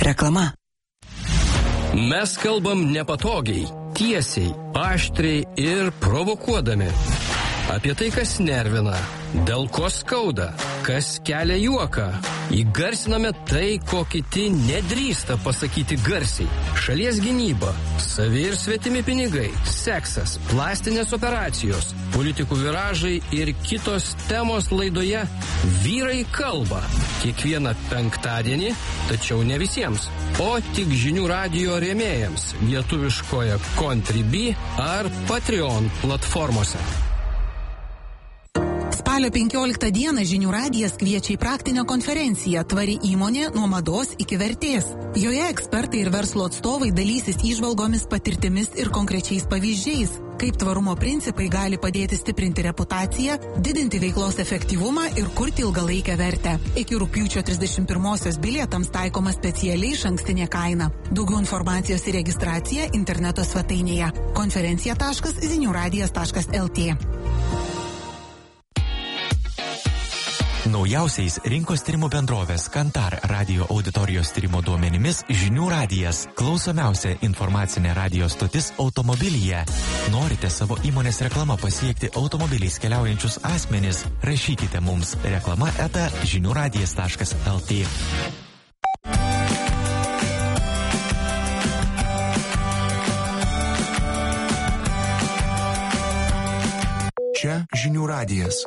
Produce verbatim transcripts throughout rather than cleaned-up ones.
Reklama. Mes kalbam nepatogiai, tiesiai, aštriai ir provokuodami. Apie tai, kas nervina, dėl ko skauda, kas kelia juoką. Įgarsiname tai, ko kiti nedrįsta pasakyti garsiai. Šalies gynyba, savi ir svetimi pinigai, seksas, plastinės operacijos, politikų viražai ir kitos temos laidoje Vyrai kalba. Kiekvieną penktadienį, tačiau ne visiems, o tik žinių radijo rėmėjams lietuviškoje Contribui ar Patreon platformose. Spalio penkioliktą dieną Žinių radijas kviečia į praktinę konferenciją Tvari įmonė nuo mados iki vertės. Joje ekspertai ir verslo atstovai dalysis įžvalgomis, patirtimis ir konkrečiais pavyzdžiais, kaip tvarumo principai gali padėti stiprinti reputaciją, didinti veiklos efektyvumą ir kurti ilgalaikę vertę. Iki rugpjūčio trisdešimt pirmosios bilietams taikoma specialiai išankstinė kaina. Daugiau informacijos ir registracija interneto svetainėje konferencija taškas zinių radijas taškas el tė. Naujausiais rinkos tyrimų bendrovės Kantar radio auditorijos tyrimo duomenimis Žinių radijas – klausomiausia informacinė radio stotis automobilyje. Norite savo įmonės reklamą pasiekti automobiliais keliaujančius asmenis? Rašykite mums reklama eta žinių radijas taškas el tė. Čia Žinių radijas.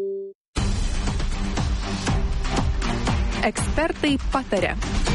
Ekspertai pataria.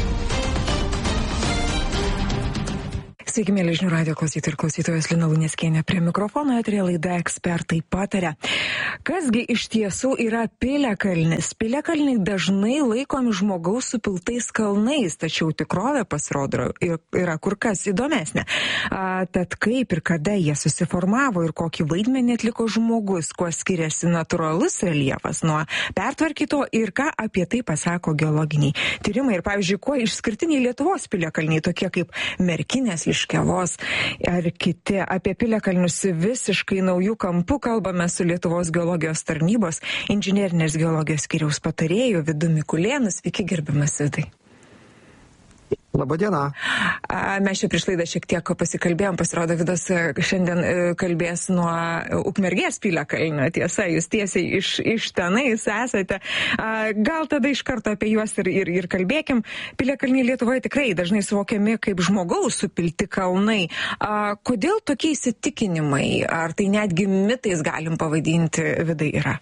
Sveiki, mėly Žinių radijo klausytojai ir klausytojos, Lina Luneckienė prie mikrofono, eteryje laida Ekspertai pataria. Kasgi iš tiesų yra piliakalnis? Piliakalniai dažnai laikomi žmogaus supiltais kalnais, tačiau tikrovė pasirodo yra kur kas įdomesnė. A, tad kaip ir kada jie susiformavo ir kokį vaidmenį atliko žmogus, kuo skiriasi natūralus reljefas nuo pertvarkyto ir ką apie tai pasako geologiniai tyrimai. Ir pavyzdžiui, kuo išskirtiniai Lietuvos piliakalniai, tokie kaip Merkinės, Liškiavos ar kiti. Apie piliakalnius visiškai naujų kampų kalbame su Lietuvos geologijos tarnybos inžinerinės geologijos skyriaus patarėju Vidu Mikulėnu. Sveiki, gerbiamas Vidai. Labadiena. Mes čia prieš laidą šiek tiek pasikalbėjom, pasirodo Vidas šiandien kalbės nuo Ukmergės piliakalnio, tiesa, jūs tiesiai iš, iš tenais esate. Gal tada iš karto apie juos ir, ir, ir kalbėkim. Piliakalniai Lietuvoje tikrai dažnai suvokiami kaip žmogaus supilti kalnai. Kodėl tokie įsitikinimai, ar tai netgi mitais galim pavadinti, Vidai, yra?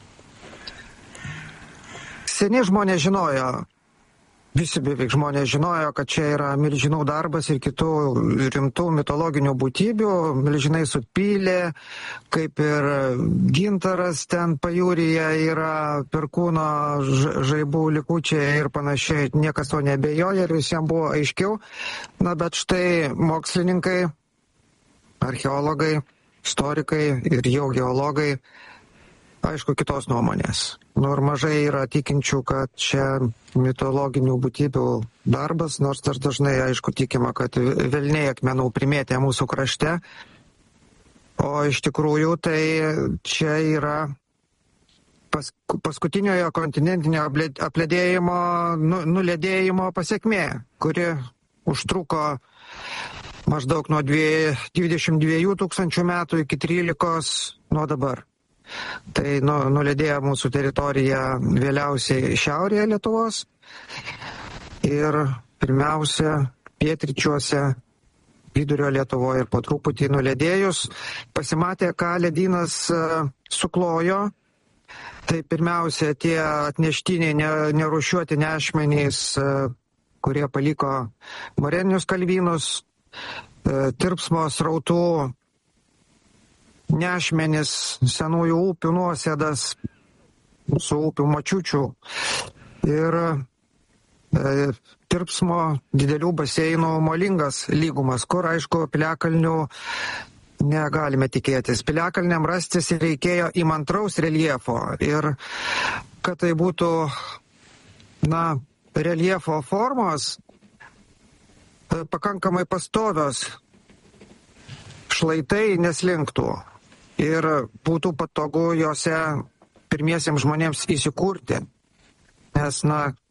Seniai žmonės žinojo, visi beveik žmonės žinojo, kad čia yra milžinų darbas ir kitų rimtų mitologinių būtybių. Milžinai supylė, kaip ir gintaras ten pajūryje yra, Perkūno žaibų likučiai ir panašiai. Niekas to neabejoja ir visiems buvo aiškiau. Na, bet štai mokslininkai, archeologai, istorikai ir jau geologai, aišku, kitos nuomonės. Nu ir mažai yra tikinčių, kad čia mitologinių būtybių darbas, nors dar dažnai, aišku, tikima, kad velniai akmenų primėtė mūsų krašte. O iš tikrųjų tai čia yra pas, paskutiniojo kontinentinio apledėjimo, nu, nuledėjimo pasiekmė, kuri užtruko maždaug nuo dvidešimt dviejų tūkstančių metų iki trylikos nuo dabar. Tai nu, nuledėjo mūsų teritoriją vėliausiai šiaurėje Lietuvos ir pirmiausia pietryčiuose, vidurio Lietuvoje ir po truputį nuledėjus pasimatė, ką ledynas uh, suklojo. Tai pirmiausia tie atneštiniai ne, nerūšiuoti nešmenys, uh, kurie paliko moreninius kalvynus, uh, tirpsmo srautų nešmenis, senųjų upių nuosėdas, mūsų upių močiučių ir e, tirpsmo didelių baseinų molingas lygumas, kur, aišku, piliakalnių negalime tikėtis. Piliakalniam rastis reikėjo įmantraus reljefo ir kad tai būtų, na, reljefo formos e, pakankamai pastovios, šlaitai neslinktų. Ir būtų patogu juose pirmiesiems žmonėms įsikurti. Nes, na,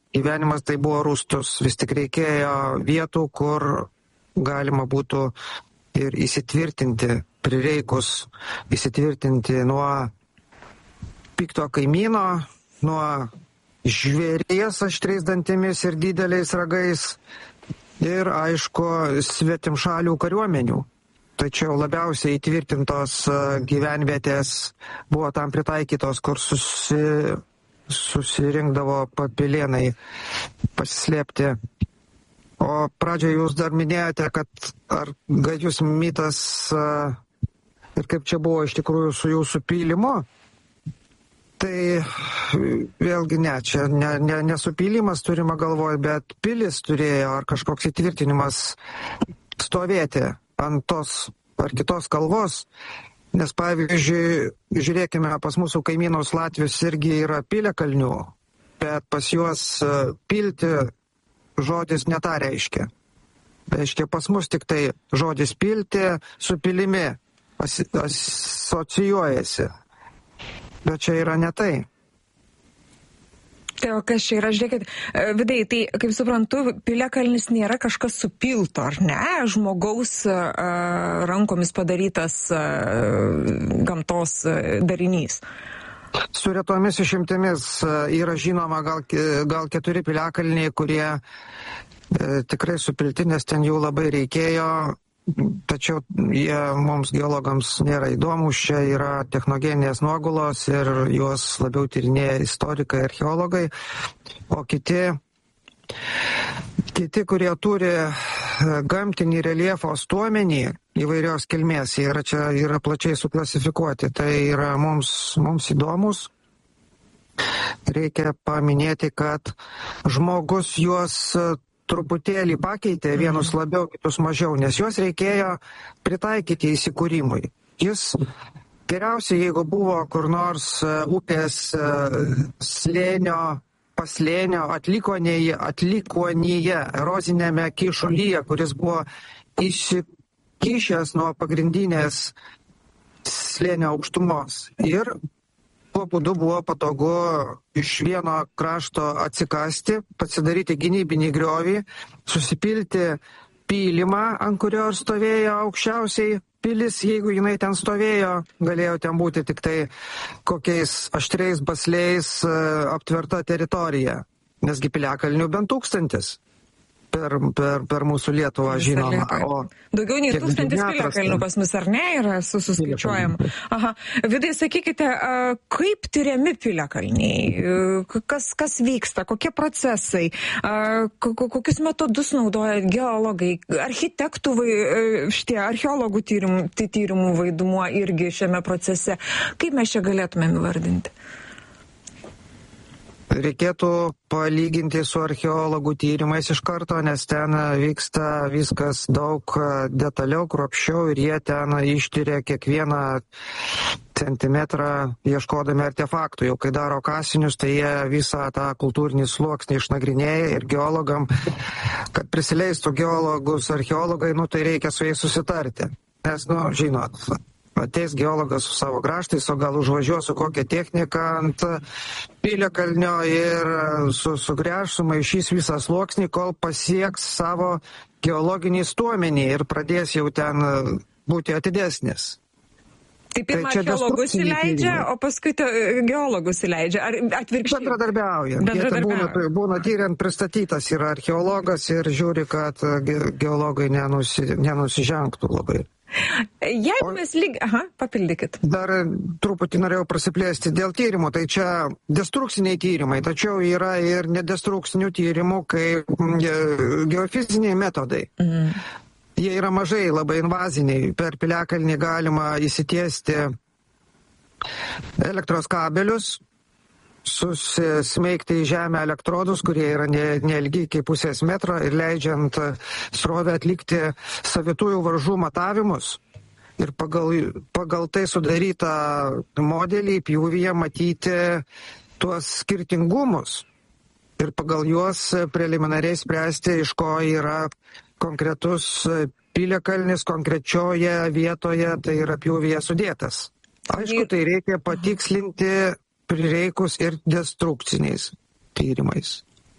gyvenimas tai buvo rūstus, vis tik reikėjo vietų, kur galima būtų ir įsitvirtinti, prireikus įsitvirtinti nuo pikto kaimyno, nuo žvėries aštriais dantimis ir dideliais ragais ir, aišku, svetimšalių kariuomenių. Tačiau labiausiai įtvirtintos gyvenvietės buvo tam pritaikytos, kur susi, susirinkdavo papilėnai pasislėpti. O pradžioje jūs dar minėjote, kad ar gajus mitas ir kaip čia buvo iš tikrųjų su jūsų pylimu. Tai vėlgi ne, čia ne, ne, nesupylimas turima galvoje, bet pilis turėjo ar kažkoks įtvirtinimas stovėti ant tos ar kitos kalvos. Nes pavyzdžiui, žiūrėkime, pas mūsų kaimynus Latvius irgi yra piliakalnių, bet pas juos pilti žodis ne tą reiškia. Reiškia, pas mus tik tai žodis pilti su pilimi as, asocijuojasi. Bet čia yra ne tai. Tai o kas čia yra, žiūrėkit, Vidai, tai kaip suprantu, piliakalnis nėra kažkas supilto, ar ne? Žmogaus uh, rankomis padarytas uh, gamtos darinys. Su retomis išimtimis yra žinoma gal, gal keturi piliakalniai, kurie e, tikrai supilti, nes ten jų labai reikėjo, tačiau jie mums geologams nėra įdomus, čia yra technogeninės nuogulos ir juos labiau tyrinėja istorikai, archeologai, o kiti, kiti kurie turi gamtinį reljefo stuomenį, įvairios kilmės, jie yra čia yra plačiai suklasifikuoti, tai yra mums, mums įdomus. Reikia paminėti, kad žmogus juos truputėlį pakeitė, vienus labiau, kitus mažiau, nes juos reikėjo pritaikyti įsikūrimui. Jis geriausiai, jeigu buvo kur nors upės slėnio, paslėnio atlikonėje, atlikonėje, erozinėme kyšulyje, kuris buvo įsikūrimui kišęs nuo pagrindinės slėnio aukštumos. Ir tuo būdu buvo patogu iš vieno krašto atsikasti, pasidaryti gynybinį griovį, susipilti pylimą, ant kurio stovėjo aukščiausiai pilis, jeigu jinai ten stovėjo, galėjo ten būti tik tai kokiais aštriais basliais aptverta teritorija, nesgi piliakalnių bent tūkstantis. Per, per, per mūsų Lietuvą žinoma. O daugiau nei tūkstantis piliakalnių pas mus, ar ne, yra suskaičiuojama. Aha. Vidai, sakykite, kaip tyriami piliakalniai? Kas, kas vyksta? Kokie procesai? Kokius metodus naudoja geologai? Architektų, šitie archeologų tyrimų, tyrimų vaidmuo irgi šiame procese. Kaip mes čia galėtumėm įvardinti? Reikėtų palyginti su archeologų tyrimais iš karto, nes ten vyksta viskas daug detaliau, kruopščiau ir jie ten ištyria kiekvieną centimetrą ieškodami artefaktų. Jau kai daro kasinius, tai jie visą tą kultūrinį sluoksnį išnagrinėja ir geologam, kad prisileistų geologus archeologai, nu tai reikia su jais susitarti. Nes, nu, žinot, ateis geologas su savo grąžtais, o gal užvažiuos su kokią techniką ant piliakalnio ir su, sugręš, sumaišys visą sluoksnį, kol pasieks savo geologinį stuomenį ir pradės jau ten būti atidesnis. Tai pirmą tai archeologus įleidžia, o paskui geologus įleidžia. Ar atvirkščiai? Bendradarbiauja. Būna, būna tyriant pristatytas yra archeologas ir žiūri, kad geologai nenusi, nenusižengtų labai. Jeigu mes lyg... Aha, papildykit. Dar truputį norėjau prasiplėsti dėl tyrimų. Tai čia destrukciniai tyrimai, tačiau yra ir nedestrukcinių tyrimų, kaip geofiziniai metodai. Mhm. Jie yra mažai, labai invaziniai. Per piliakalnį galima įsitiesti elektros kabelius, susismeigti į žemę elektrodus, kurie yra neilgi iki pusės metro ir leidžiant srovę atlikti savitųjų varžų matavimus. Ir pagal, pagal tai sudarytą modelį pjūvyje matyti tuos skirtingumus. Ir pagal juos preliminariai spręsti, iš ko yra konkretus piliakalnis konkrečioje vietoje, tai yra pjūvyje sudėtas. Aišku, tai reikia patikslinti prireikus ir destrukciniais tyrimais.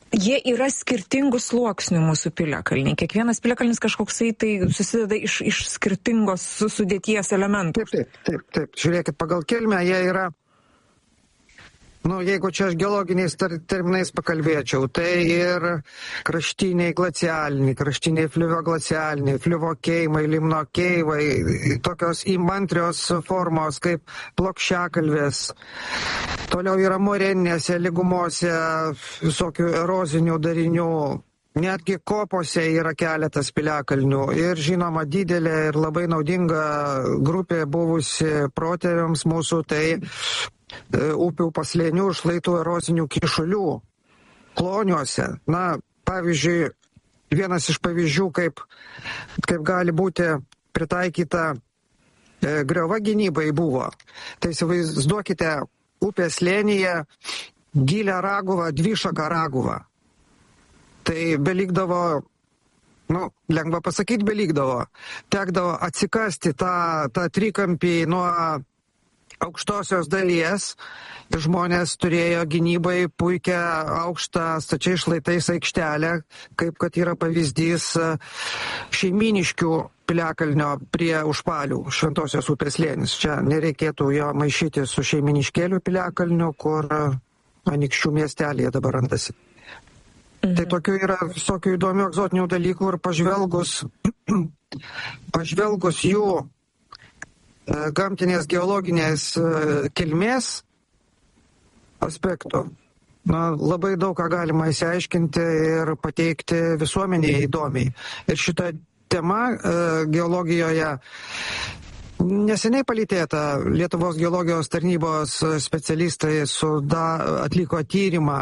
jie yra skirtingų sluoksnių mūsų piliakalniai. Kiekvienas piliakalnis kažkoksai tai susideda iš, iš skirtingos sudėties elementų. Taip, taip, taip, taip. Žiūrėkit, pagal kilmę jie yra, nu, jeigu čia aš geologiniais terminais pakalbėčiau, tai ir kraštiniai glacialiniai, kraštiniai fliuvoglacialiniai, fliuvokeimai, limnokeivai, tokios įmantrios formos kaip plokščiakalvės. Toliau yra moreninėse lygumose visokių erozinių darinių. Netgi kopose yra keletas piliakalnių ir žinoma didelė ir labai naudinga grupė buvusi protėviams mūsų, tai upių paslėnių šlaitų erozinių kyšulių kloniuose. Na, pavyzdžiui, vienas iš pavyzdžių, kaip, kaip gali būti pritaikyta e, griova gynybai buvo. Tai įsivaizduokite upės slėnyje gilę raguvą, dvišaką raguvą. Tai belikdavo, nu, lengva pasakyti, belikdavo. Tekdavo atsikasti tą, tą trikampį nuo aukštosios dalies ir žmonės turėjo gynybai puikią aukštą stačiai šlaitais aikštelę, kaip kad yra pavyzdys Šeimyniškių piliakalnio prie Užpalių Šventosios upės slėnis. Čia nereikėtų jo maišyti su Šeimyniškėlių piliakalniu, kur Anykščių miestelėje dabar randasi. Mhm. Tai tokių yra visokių įdomių egzotinių dalykų ir pažvelgus, pažvelgus jų gamtinės geologinės kilmės aspektų, na, labai daug ką galima įsiaiškinti ir pateikti visuomeniai įdomiai. Ir šita tema geologijoje neseniai palytėta. Lietuvos geologijos tarnybos specialistai suda, atliko tyrimą